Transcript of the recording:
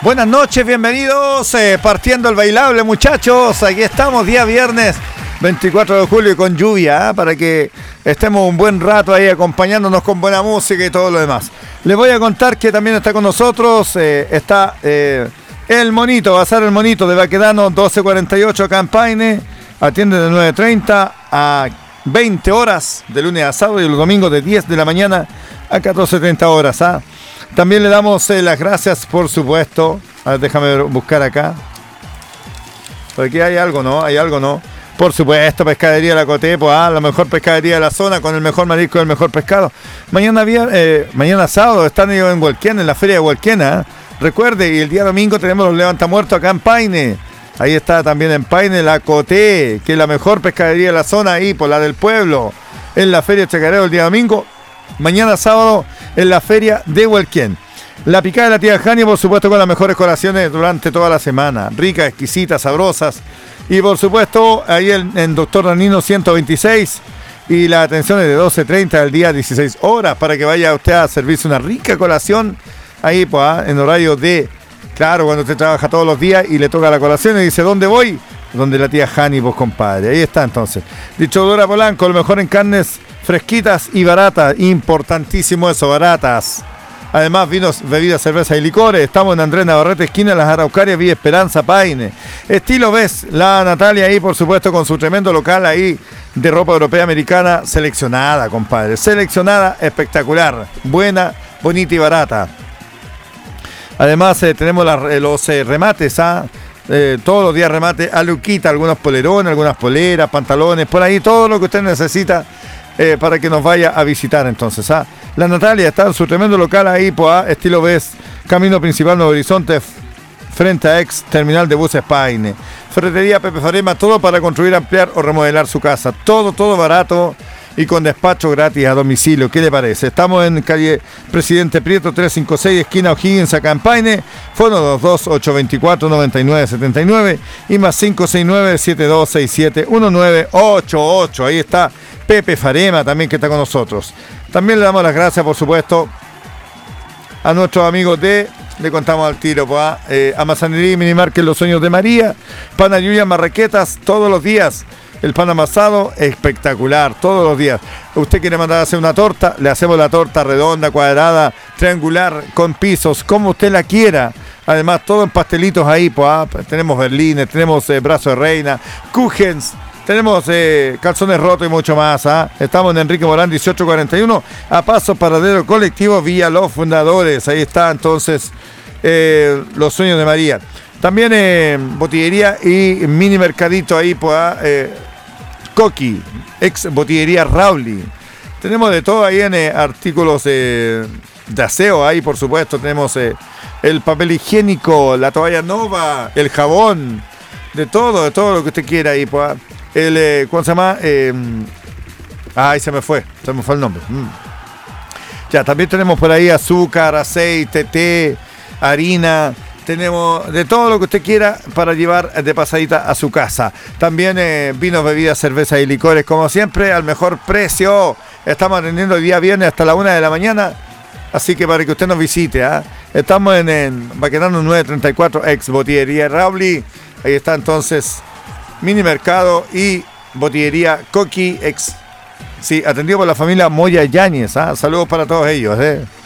Buenas noches, bienvenidos, partiendo el bailable, muchachos. Aquí estamos, día viernes 24 de julio con lluvia, para que estemos un buen rato ahí acompañándonos con buena música y todo lo demás. Les voy a contar que también está con nosotros, está el Monito, va a ser el Monito de Baquedano 1248 Campagne, atiende de 9:30 a 20 horas de lunes a sábado y el domingo de 10 de la mañana a 14:30 horas. También le damos las gracias, por supuesto. A ver, déjame buscar acá. Por aquí hay algo, ¿no? Hay algo, ¿no? Por supuesto, Pescadería La Cotepo, la mejor pescadería de la zona con el mejor marisco y el mejor pescado. Mañana sábado están ellos en Hualquén, en la feria de Hualquén. Recuerde, y el día domingo tenemos los levantamuertos acá en Paine. Ahí está también en Paine La Coté, que es la mejor pescadería de la zona ahí, por la del pueblo. En la feria de Chacareo el día domingo. Mañana sábado en la feria de Hualquén. La picada de la tía Jani, por supuesto, con las mejores colaciones durante toda la semana. Ricas, exquisitas, sabrosas. Y por supuesto, ahí en Doctor Danino 126. Y la atención es de 12:30 al día 16 horas para que vaya usted a servirse una rica colación. Ahí, pues, en horario de, claro, cuando usted trabaja todos los días y le toca la colación y dice, ¿dónde voy? Donde la tía Jani, pues, compadre. Ahí está, entonces. Dichodora Polanco, lo mejor en carnes fresquitas y baratas. Importantísimo eso, baratas. Además, vinos, bebidas, cerveza y licores. Estamos en Andrés Navarrete, esquina de las Araucarias, Villa Esperanza, Paine. Estilo Ves, la Natalia ahí, por supuesto, con su tremendo local ahí de ropa europea americana seleccionada, compadre. Seleccionada, espectacular. Buena, bonita y barata. Además, tenemos los remates, todos los días remate a Luquita, algunos polerones, algunas poleras, pantalones, por ahí, todo lo que usted necesita para que nos vaya a visitar entonces. La Natalia está en su tremendo local ahí, pues, estilo Ves, camino principal Nuevo Horizonte, frente a ex terminal de buses Paine. Ferretería Pepe Farema, todo para construir, ampliar o remodelar su casa. Todo barato y con despacho gratis a domicilio. ¿Qué le parece? Estamos en calle Presidente Prieto 356, esquina O'Higgins, acá en Paine. Fono 22-824-9979 y más 569-7267-1988. Ahí está Pepe Farema también, que está con nosotros. También le damos las gracias, por supuesto, a nuestros amigos le contamos al tiro, pues, a Mazanería y Minimarket Los Sueños de María, Pana Yuya Marraquetas, todos los días. El pan amasado, espectacular, todos los días. Usted quiere mandar a hacer una torta, le hacemos la torta redonda, cuadrada, triangular, con pisos, como usted la quiera. Además, todo en pastelitos ahí, pues, tenemos berlines, tenemos brazo de reina, kuchens, tenemos calzones rotos y mucho más. Estamos en Enrique Morán 1841, a paso paradero colectivo Villa Los Fundadores. Ahí está entonces Los Sueños de María. También botillería y mini mercadito ahí, pues, Coqui, ex botillería Rauli. Tenemos de todo ahí en artículos de aseo ahí, por supuesto. Tenemos el papel higiénico, la toalla nova, el jabón, de todo lo que usted quiera ahí, pues. ¿Cómo se llama? Ahí se me fue el nombre. Ya, también tenemos por ahí azúcar, aceite, té, harina. Tenemos de todo lo que usted quiera para llevar de pasadita a su casa. También vinos, bebidas, cerveza y licores, como siempre, al mejor precio. Estamos atendiendo el día viernes hasta la 1 de la mañana. Así que para que usted nos visite. Estamos en Baquedano 934, ex botillería Rauli. Ahí está entonces mini mercado y botillería Coqui, ex. Sí, atendido por la familia Moya Yáñez. Saludos para todos ellos.